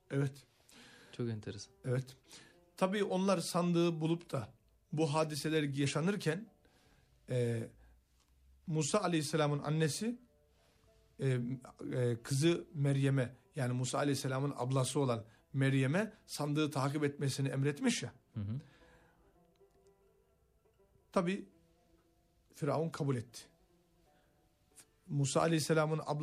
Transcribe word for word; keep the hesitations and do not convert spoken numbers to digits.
Evet. Çok enteresan. Evet. Tabii onlar sandığı bulup da bu hadiseler yaşanırken e, Musa Aleyhisselam'ın annesi e, e, kızı Meryem'e, yani Musa Aleyhisselam'ın ablası olan Meryem'e sandığı takip etmesini emretmiş ya. Hı hı. Tabii Firavun kabul etti. Musa Aleyhisselam'ın ablası